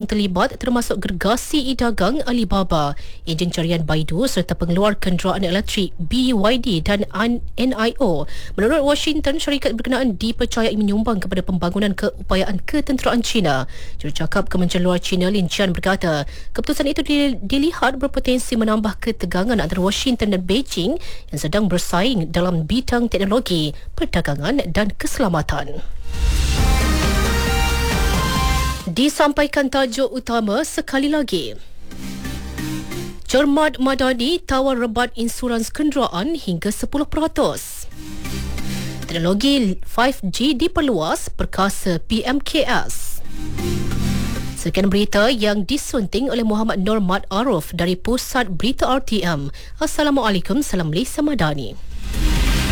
terlibat termasuk gergasi e-dagang Alibaba, ejen carian Baidu serta pengeluar kenderaan elektrik BYD dan NIO. Menurut Washington, syarikat berkenaan dipercayai menyumbang kepada pembangunan keupayaan ketenteraan China. Jurucakap Kementerian Luar China Lin Jian berkata, keputusan itu dilihat berpotensi menambah ketegangan antara Washington dan Beijing yang sedang bersaing dalam bidang teknologi, perdagangan dan keselamatan. Disampaikan tajuk utama sekali lagi. Cermat Madani tawar rebat insurans kenderaan hingga 10%. Teknologi 5G diperluas perkasa PMKS. Sekian berita yang disunting oleh Muhammad Nur Mat Aruf dari Pusat Berita RTM. Assalamualaikum, salam Malaysia Madani.